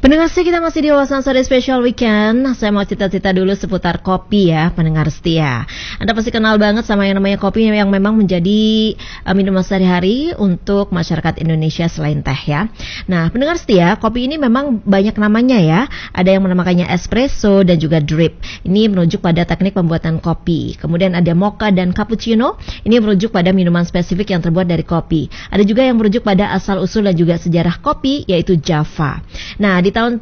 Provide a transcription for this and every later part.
Pendengar setia, kita masih di Wawasan Sore Special Weekend. Saya mau cerita-cerita dulu seputar kopi ya, pendengar setia. Anda pasti kenal banget sama yang namanya kopi yang memang menjadi minuman sehari-hari untuk masyarakat Indonesia selain teh ya. Nah, pendengar setia, kopi ini memang banyak namanya ya. Ada yang menamakannya espresso dan juga drip. Ini merujuk pada teknik pembuatan kopi. Kemudian ada mocha dan cappuccino. Ini merujuk pada minuman spesifik yang terbuat dari kopi. Ada juga yang merujuk pada asal-usul dan juga sejarah kopi, yaitu Java. Nah, di tahun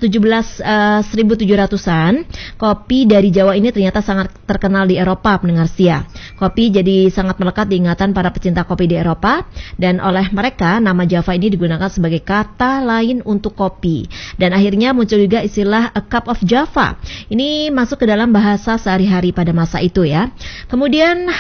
1700-an, kopi dari Jawa ini ternyata sangat terkenal di Eropa, pendengar setia. Kopi jadi sangat melekat di ingatan para pecinta kopi di Eropa, dan oleh mereka nama Java ini digunakan sebagai kata lain untuk kopi. Dan akhirnya muncul juga istilah a cup of Java. Ini masuk ke dalam bahasa sehari-hari pada masa itu ya. Kemudian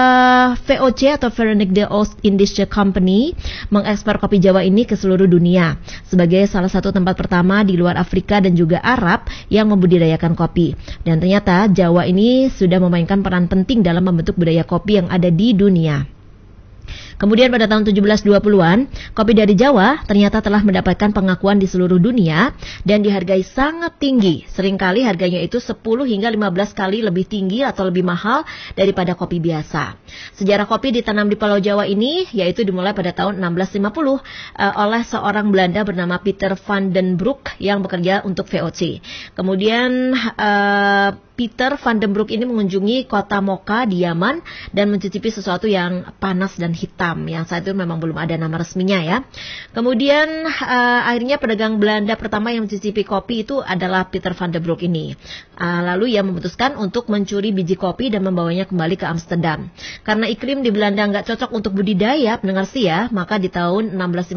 VOC atau Veronique de Oost Indische Company mengekspor kopi Jawa ini ke seluruh dunia sebagai salah satu tempat pertama di luar Afrika dan juga Arab yang membudidayakan kopi. Dan ternyata Jawa ini sudah memainkan peran penting dalam membentuk budaya kopi yang ada di dunia. Kemudian pada tahun 1720-an, kopi dari Jawa ternyata telah mendapatkan pengakuan di seluruh dunia dan dihargai sangat tinggi. Seringkali harganya itu 10 hingga 15 kali lebih tinggi atau lebih mahal daripada kopi biasa. Sejarah kopi ditanam di Pulau Jawa ini yaitu dimulai pada tahun 1650 oleh seorang Belanda bernama Peter van den Broek yang bekerja untuk VOC. Kemudian Peter van den Broek ini mengunjungi kota Mocha di Yaman dan mencicipi sesuatu yang panas dan hitam yang saat itu memang belum ada nama resminya ya. Kemudian akhirnya pedagang Belanda pertama yang mencicipi kopi itu adalah Peter van den Broek ini. Lalu ia memutuskan untuk mencuri biji kopi dan membawanya kembali ke Amsterdam. Karena iklim di Belanda nggak cocok untuk budidaya, pendengar setia, maka di tahun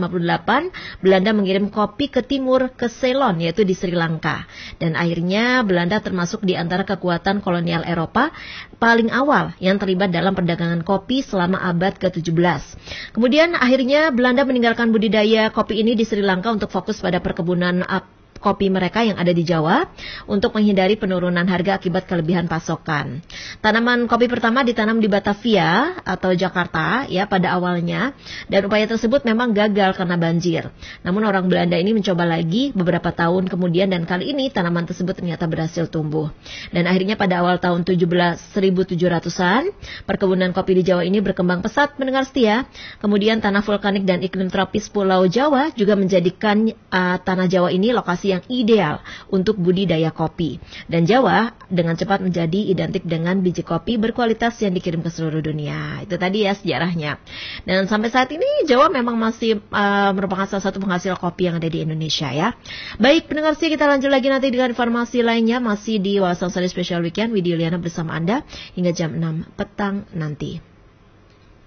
1658 Belanda mengirim kopi ke timur ke Ceylon yaitu di Sri Lanka. Dan akhirnya Belanda termasuk di antara kekuatan kolonial Eropa paling awal yang terlibat dalam perdagangan kopi selama abad ke-17. Kemudian akhirnya Belanda meninggalkan budidaya kopi ini di Sri Lanka untuk fokus pada perkebunan kopi mereka yang ada di Jawa untuk menghindari penurunan harga akibat kelebihan pasokan. Tanaman kopi pertama ditanam di Batavia atau Jakarta ya pada awalnya, dan upaya tersebut memang gagal karena banjir. Namun orang Belanda ini mencoba lagi beberapa tahun kemudian dan kali ini tanaman tersebut ternyata berhasil tumbuh. Dan akhirnya pada awal tahun 1700-an, perkebunan kopi di Jawa ini berkembang pesat, mendengar setia. Kemudian tanah vulkanik dan iklim tropis Pulau Jawa juga menjadikan tanah Jawa ini lokasi yang ideal untuk budidaya kopi. Dan Jawa dengan cepat menjadi identik dengan biji kopi berkualitas yang dikirim ke seluruh dunia. Itu tadi ya sejarahnya. Dan sampai saat ini Jawa memang masih merupakan salah satu penghasil kopi yang ada di Indonesia ya. Baik pendengar sih, kita lanjut lagi nanti dengan informasi lainnya masih di Wawasan Sore Special Weekend. Widya Liana bersama Anda hingga jam 6 petang nanti.